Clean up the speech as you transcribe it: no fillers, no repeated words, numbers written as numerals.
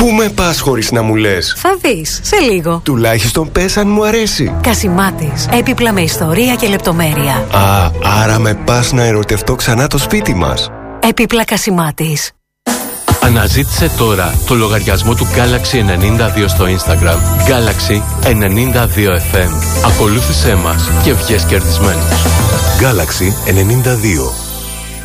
Πού με πας χωρίς να μου λες? Θα δεις, σε λίγο. Τουλάχιστον πες αν μου αρέσει. Κασιμάτης, έπιπλα με ιστορία και λεπτομέρεια. Α, άρα με πας να ερωτευτώ ξανά το σπίτι μας. Έπιπλα Κασιμάτης. Αναζήτησε τώρα το λογαριασμό του Galaxy 92 στο Instagram. Galaxy 92 FM. Ακολούθησέ μας και βγες κερδισμένος. Galaxy 92.